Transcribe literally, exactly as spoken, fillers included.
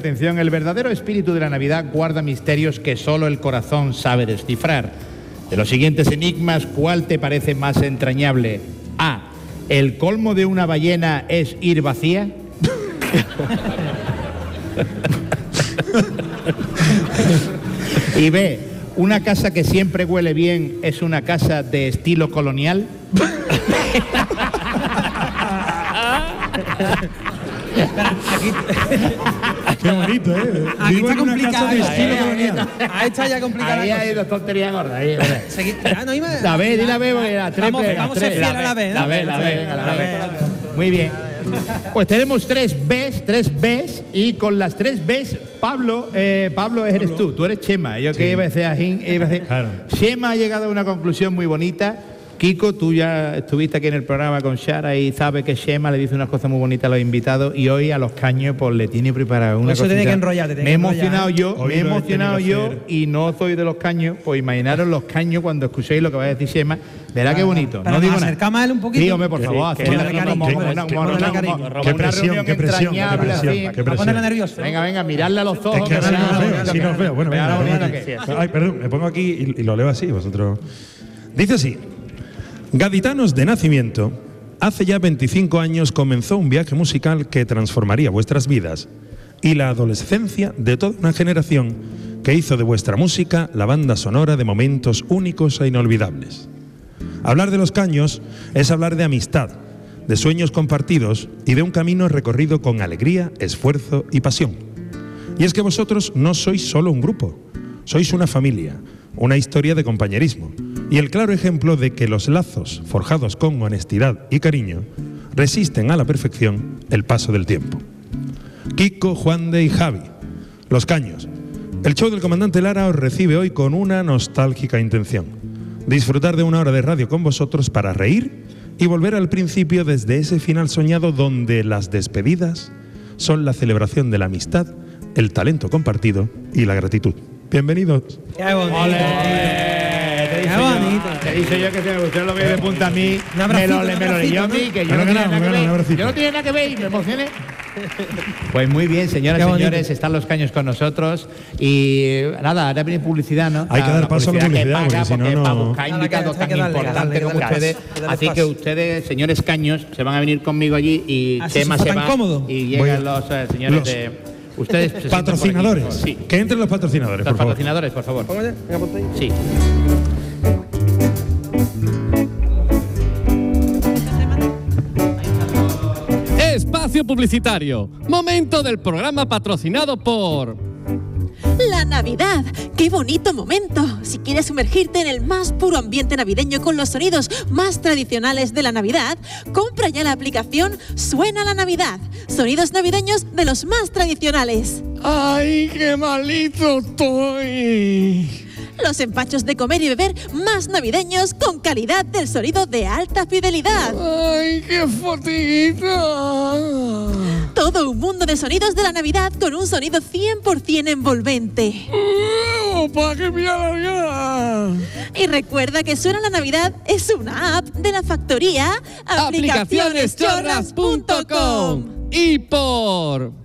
atención, el verdadero espíritu de la Navidad guarda misterios que solo el corazón sabe descifrar. De los siguientes enigmas, ¿cuál te parece más entrañable? A. ¿El colmo de una ballena es ir vacía? Y B. ¿Una casa que siempre huele bien es una casa de estilo colonial? Aquí... Qué bonito, ¿eh? Aquí Vivo está en una complicado. casa de estilo colonial. Ahí está ya complicado. Ahí hay dos tonterías gordas. Ahí, Segui... ah, no, iba... La B, di la B, porque la tres. Vamos, vamos a ser fiel a la B, ¿no? La B, la B, venga, la B. Muy bien. Pues tenemos tres Bs, tres Bs, y con las tres Bs, Pablo, eh, Pablo eres tú, tú eres Chema. Yo que iba a decir a Jim, iba a decir. Claro. Chema ha llegado a una conclusión muy bonita. Kiko, tú ya estuviste aquí en el programa con Shara y sabes que Chema le dice unas cosas muy bonitas a los invitados, y hoy a los caños pues le tiene preparado una cosa. Eso tiene que enrollar, te tiene Me he que enrollar, emocionado ¿eh? yo, Hoy me he lo he emocionado tenido que yo hacer. y no soy de los caños, pues imaginaros los caños cuando escuchéis lo que va a decir Chema. Verá qué bonito. Pero no digo nos nada. acercamos a él un poquito. Dígame, por favor, que- hacemos que- una- como que- una- que- como que- una- que- como qué una presión, reunión qué presión, qué entrañable, presión, así. qué Va a presión. ponerle nervioso. Venga, venga, mirarle a los ojos. Es que que así verá no lo veo, bonito así que no es. veo. Bueno, Verá venga, lo me pongo bonito aquí. que es. Ay, perdón, me pongo aquí y, y lo leo así, vosotros. Dice así: gaditanos de nacimiento, hace ya veinticinco años comenzó un viaje musical que transformaría vuestras vidas y la adolescencia de toda una generación que hizo de vuestra música la banda sonora de momentos únicos e inolvidables. Hablar de los caños es hablar de amistad, de sueños compartidos y de un camino recorrido con alegría, esfuerzo y pasión. Y es que vosotros no sois solo un grupo, sois una familia, una historia de compañerismo y el claro ejemplo de que los lazos forjados con honestidad y cariño resisten a la perfección el paso del tiempo. Kiko, Juande y Javi, los caños. El show del comandante Lara os recibe hoy con una nostálgica intención: disfrutar de una hora de radio con vosotros para reír y volver al principio desde ese final soñado donde las despedidas son la celebración de la amistad, el talento compartido y la gratitud. Bienvenidos. Qué bonito. Ole, te Qué dice yo, bonito. te dice yo que si usted lo ve de punta a mí, Un abracito, me lo, un me lo leyó a abracito, mí, que yo ¿no? no Un tenía abracito, nada que un ver. abracito. Yo no tenía nada que ver y me emocioné. Pues muy bien, señoras y Qué bonito. señores, están los caños con nosotros y nada, ahora viene publicidad, ¿no? Hay que dar paso a la publicidad, que paga, porque si no, porque no- para buscar Nada, invitados que hay tan que darle, importantes darle, como darle ustedes. paso, darle Así que paso. ustedes, señores caños, se van a venir conmigo allí y Ah, sí, Chema eso se está va tan cómodo. y llegan Voy a- los eh, señores los de... Ustedes se sientan por aquí, Patrocinadores. por favor. Sí. Que entren los patrocinadores, Los por favor. patrocinadores, por favor. Póngale, venga, ponte ahí. Sí. Espacio publicitario. Momento del programa patrocinado por... La Navidad, qué bonito momento. Si quieres sumergirte en el más puro ambiente navideño con los sonidos más tradicionales de la Navidad, compra ya la aplicación Suena la Navidad. Sonidos navideños de los más tradicionales. ¡Ay, qué malito estoy! Los empachos de comer y beber más navideños con calidad del sonido de alta fidelidad. ¡Ay, qué fatiguita! Todo un mundo de sonidos de la Navidad con un sonido cien por ciento envolvente. ¡Para que me alargar! Y recuerda que Suena la Navidad es una app de la factoría aplicaciones chorras punto com y por...